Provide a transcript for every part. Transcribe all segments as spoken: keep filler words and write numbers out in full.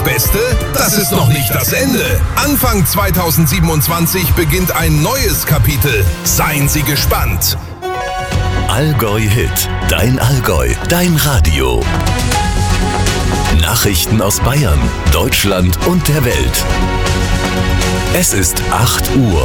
das Beste? Das ist noch nicht das Ende. Anfang zweitausendsiebenundzwanzig beginnt ein neues Kapitel. Seien Sie gespannt. Allgäu Hit, dein Allgäu, dein Radio. Nachrichten aus Bayern, Deutschland und der Welt. Es ist acht Uhr.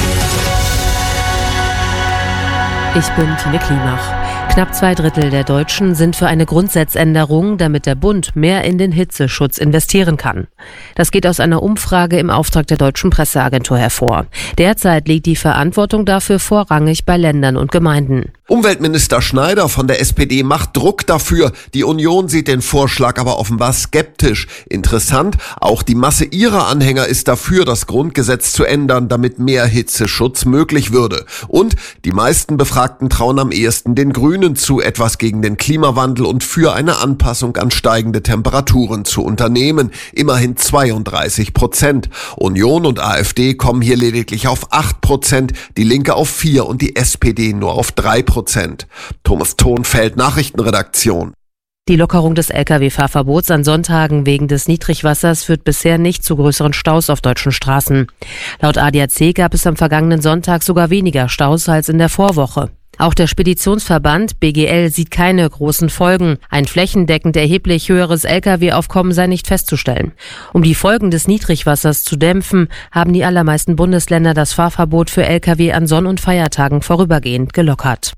Ich bin Tine Klimach. Knapp zwei Drittel der Deutschen sind für eine Grundsatzänderung, damit der Bund mehr in den Hitzeschutz investieren kann. Das geht aus einer Umfrage im Auftrag der Deutschen Presseagentur hervor. Derzeit liegt die Verantwortung dafür vorrangig bei Ländern und Gemeinden. Umweltminister Schneider von der S P D macht Druck dafür. Die Union sieht den Vorschlag aber offenbar skeptisch. Interessant, auch die Masse ihrer Anhänger ist dafür, das Grundgesetz zu ändern, damit mehr Hitzeschutz möglich würde. Und die meisten Befragten trauen am ehesten den Grünen zu, etwas gegen den Klimawandel und für eine Anpassung an steigende Temperaturen zu unternehmen. Immerhin zweiunddreißig Prozent. Union und A f D kommen hier lediglich auf acht Prozent, die Linke auf vier und die S P D nur auf drei Prozent. Thomas Thonfeld, Nachrichtenredaktion. Die Lockerung des L K W-Fahrverbots an Sonntagen wegen des Niedrigwassers führt bisher nicht zu größeren Staus auf deutschen Straßen. Laut A D A C gab es am vergangenen Sonntag sogar weniger Staus als in der Vorwoche. Auch der Speditionsverband B G L sieht keine großen Folgen. Ein flächendeckend erheblich höheres L K W-Aufkommen sei nicht festzustellen. Um die Folgen des Niedrigwassers zu dämpfen, haben die allermeisten Bundesländer das Fahrverbot für L K W an Sonn- und Feiertagen vorübergehend gelockert.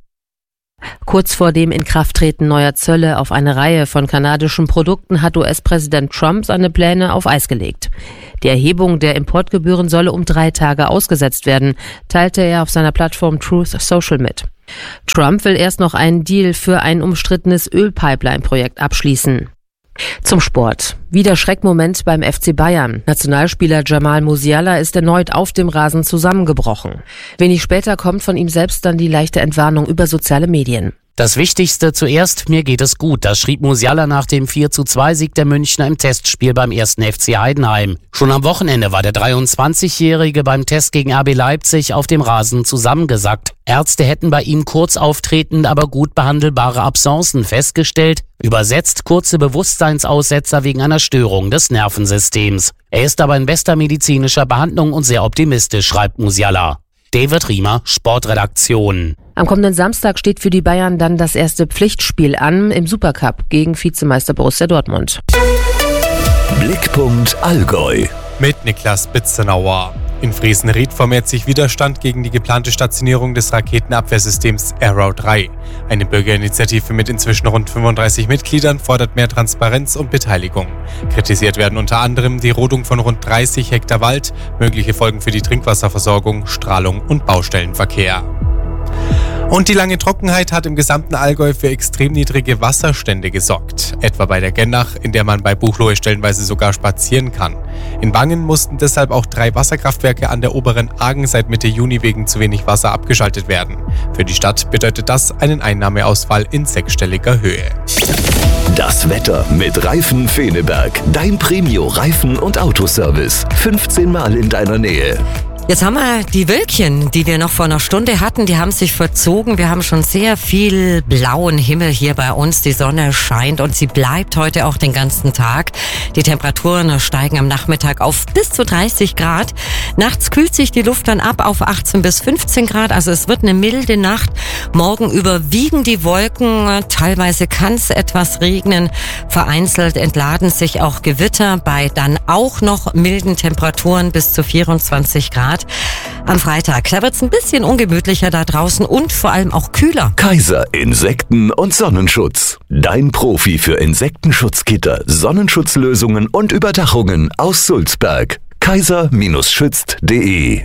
Kurz vor dem Inkrafttreten neuer Zölle auf eine Reihe von kanadischen Produkten hat U S-Präsident Trump seine Pläne auf Eis gelegt. Die Erhebung der Importgebühren solle um drei Tage ausgesetzt werden, teilte er auf seiner Plattform Truth Social mit. Trump will erst noch einen Deal für ein umstrittenes Ölpipeline-Projekt abschließen. Zum Sport. Wieder Schreckmoment beim F C Bayern. Nationalspieler Jamal Musiala ist erneut auf dem Rasen zusammengebrochen. Wenig später kommt von ihm selbst dann die leichte Entwarnung über soziale Medien. Das Wichtigste zuerst, mir geht es gut, das schrieb Musiala nach dem vier zu zwei Sieg der Münchner im Testspiel beim ersten F C Heidenheim. Schon am Wochenende war der dreiundzwanzigjährige beim Test gegen R B Leipzig auf dem Rasen zusammengesackt. Ärzte hätten bei ihm kurz auftretend, aber gut behandelbare Absencen festgestellt, übersetzt kurze Bewusstseinsaussetzer wegen einer Störung des Nervensystems. Er ist aber in bester medizinischer Behandlung und sehr optimistisch, schreibt Musiala. David Riemer, Sportredaktion. Am kommenden Samstag steht für die Bayern dann das erste Pflichtspiel an im Supercup gegen Vizemeister Borussia Dortmund. Blickpunkt Allgäu. Mit Niklas Bitzenauer. In Friesenried vermehrt sich Widerstand gegen die geplante Stationierung des Raketenabwehrsystems Arrow drei. Eine Bürgerinitiative mit inzwischen rund fünfunddreißig Mitgliedern fordert mehr Transparenz und Beteiligung. Kritisiert werden unter anderem die Rodung von rund dreißig Hektar Wald, mögliche Folgen für die Trinkwasserversorgung, Strahlung und Baustellenverkehr. Und die lange Trockenheit hat im gesamten Allgäu für extrem niedrige Wasserstände gesorgt. Etwa bei der Gennach, in der man bei Buchloe stellenweise sogar spazieren kann. In Wangen mussten deshalb auch drei Wasserkraftwerke an der oberen Argen seit Mitte Juni wegen zu wenig Wasser abgeschaltet werden. Für die Stadt bedeutet das einen Einnahmeausfall in sechsstelliger Höhe. Das Wetter mit Reifen Feneberg. Dein Premio Reifen- und Autoservice. fünfzehn Mal in deiner Nähe. Jetzt haben wir die Wölkchen, die wir noch vor einer Stunde hatten, die haben sich verzogen. Wir haben schon sehr viel blauen Himmel hier bei uns. Die Sonne scheint und sie bleibt heute auch den ganzen Tag. Die Temperaturen steigen am Nachmittag auf bis zu dreißig Grad. Nachts kühlt sich die Luft dann ab auf achtzehn bis fünfzehn Grad. Also es wird eine milde Nacht. Morgen überwiegen die Wolken. Teilweise kann es etwas regnen. Vereinzelt entladen sich auch Gewitter bei dann auch noch milden Temperaturen bis zu vierundzwanzig Grad. Am Freitag, da wird es ein bisschen ungemütlicher da draußen und vor allem auch kühler. Kaiser Insekten- und Sonnenschutz. Dein Profi für Insektenschutzgitter, Sonnenschutzlösungen und Überdachungen aus Sulzberg. kaiser schützt punkt de.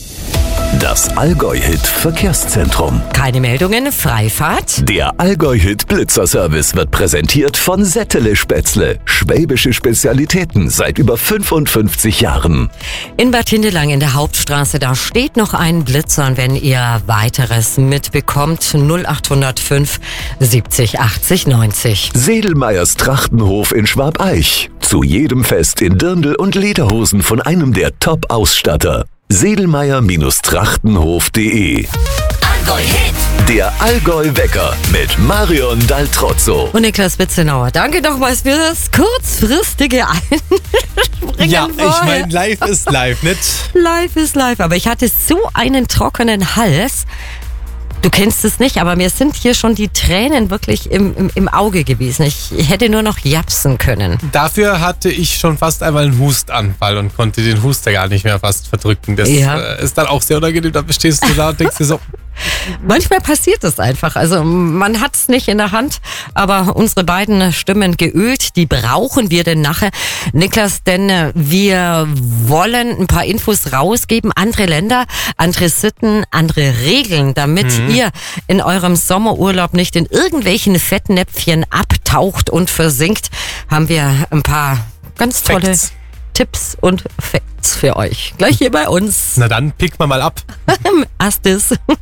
Das Allgäu-Hit Verkehrszentrum. Keine Meldungen, Freifahrt. Der Allgäu-Hit Blitzerservice wird präsentiert von Settele Spätzle. Schwäbische Spezialitäten seit über fünfundfünfzig Jahren. In Bad Hindelang in der Hauptstraße, da steht noch ein Blitzer. Und wenn ihr weiteres mitbekommt, null acht null fünf siebzig achtzig neunzig. Sedelmeyers Trachtenhof in Schwabeich. Zu jedem Fest in Dirndl und Lederhosen von einem der Top-Ausstatter. sedelmeyer Trachtenhof punkt de Allgäu-Hit. Der Allgäu-Wecker mit Marion Daltrozzo. Und Niklas Witzenauer, danke nochmals für das kurzfristige Einspringen. Ja, ich vorher. meine, live ist live, nicht? Live ist live, aber ich hatte so einen trockenen Hals. Du kennst es nicht, aber mir sind hier schon die Tränen wirklich im, im, im Auge gewesen. Ich hätte nur noch japsen können. Dafür hatte ich schon fast einmal einen Hustanfall und konnte den Huster gar nicht mehr fast verdrücken. Das Ja. äh, ist dann auch sehr unangenehm. Da stehst du da und denkst dir so, Manchmal passiert es einfach. Also man hat es nicht in der Hand, aber unsere beiden Stimmen geölt, die brauchen wir denn nachher. Niklas, denn äh, wir wollen ein paar Infos rausgeben. Andere Länder, andere Sitten, andere Regeln, damit ihr in eurem Sommerurlaub nicht in irgendwelchen Fettnäpfchen abtaucht und versinkt, haben wir ein paar ganz tolle Facts. Tipps und Facts für euch. Gleich hier bei uns. Na dann, pick mal mal ab. Astis.